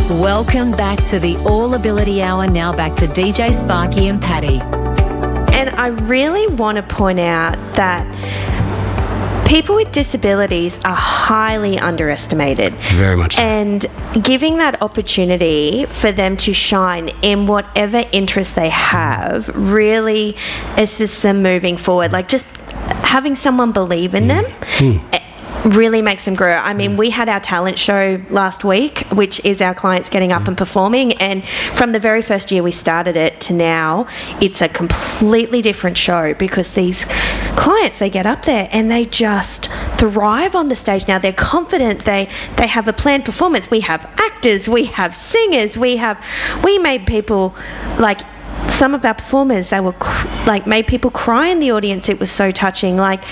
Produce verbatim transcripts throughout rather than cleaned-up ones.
Welcome back to the All Ability Hour. Now back to D J Sparky and Patty. And I really want to point out that people with disabilities are highly underestimated. Very much so. And giving that opportunity for them to shine in whatever interest they have really assists them moving forward. Like just having someone believe in them mm. really makes them grow. I mean, we had our talent show last week, which is our clients getting up and performing, and from the very first year we started it to now, it's a completely different show because these clients, they get up there and they just thrive on the stage. Now they're confident, they they have a planned performance. We have actors, we have singers, we have we made people like some of our performers, they were cr- like made people cry in the audience. It was so touching. Like,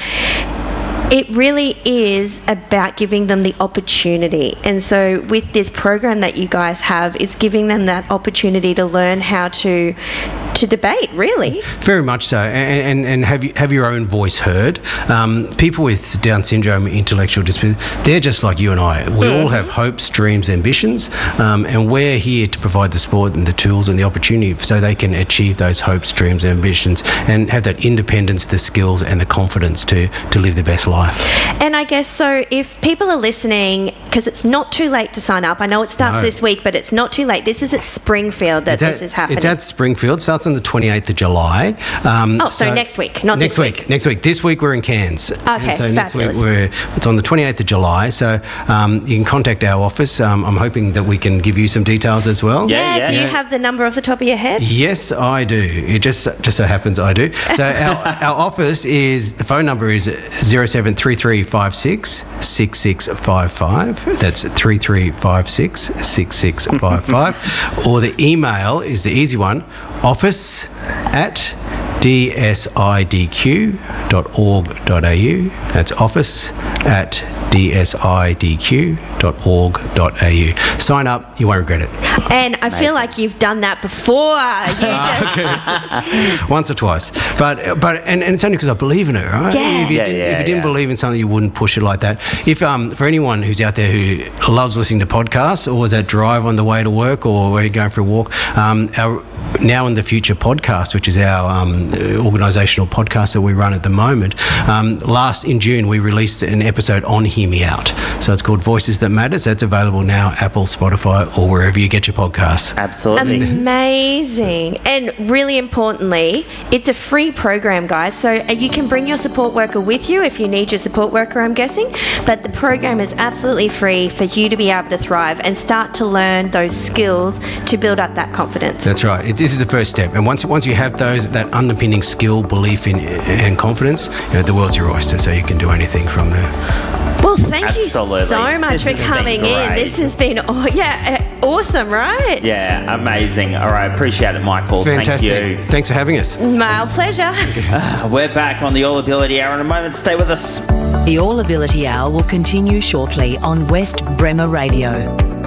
it really is about giving them the opportunity. And so with this program that you guys have, it's giving them that opportunity to learn how to to debate, really. Very much so. And, and, and have you, have your own voice heard. Um, people with Down syndrome, intellectual disability, they're just like you and I. We mm-hmm. all have hopes, dreams, ambitions, um, and we're here to provide the support and the tools and the opportunity so they can achieve those hopes, dreams, ambitions, and have that independence, the skills and the confidence to, to live their best life. And I guess so if people are listening, because it's not too late to sign up. I know it starts no. this week, but it's not too late. This is at Springfield that at, this is happening. It's at Springfield. Starts on the twenty-eighth of July. Um, oh, so, so next week, not next this week. week. Next week. This week we're in Cairns. Okay, and so fabulous. Next week we're, it's on the twenty-eighth of July. So um, you can contact our office. Um, I'm hoping that we can give you some details as well. Yeah, Yeah, yeah. do you have the number off the top of your head? Yes, I do. It just just so happens I do. So our, our office is, the phone number is zero seven three three five six six six five five. That's three three five six six six five five. Or the email is the easy one, office at d s i d q dot org dot a u. That's office at d s i d q dot org dot a u. Sign up, you won't regret it. And I feel like you've done that before. You just once or twice, but but and, and it's only because I believe in it, right? Yeah. If you, Yeah, did, yeah, if you didn't yeah. believe in something, you wouldn't push it like that. If um for anyone who's out there who loves listening to podcasts, or is that drive on the way to work, or where you're going for a walk, um our Now in the Future podcast, which is our um, organisational podcast that we run at the moment. Um, last in June, we released an episode on Hear Me Out. So it's called Voices That Matter. So it's available now, Apple, Spotify, or wherever you get your podcasts. Absolutely. Amazing. And really importantly, it's a free program, guys. So you can bring your support worker with you if you need your support worker, I'm guessing. But the program is absolutely free for you to be able to thrive and start to learn those skills to build up that confidence. That's right. It, this is the first step. And once once you have those, that underpinning skill, belief in, and confidence, you know, the world's your oyster, so you can do anything from there. Well, thank Absolutely. you so much This for has been coming in. great. This has been, oh, yeah, awesome, right? Yeah, amazing. All right, appreciate it, Michael. Fantastic. Thank you. Thanks for having us. My pleasure. We're back on the All Ability Hour in a moment. Stay with us. The All Ability Hour will continue shortly on West Bremer Radio.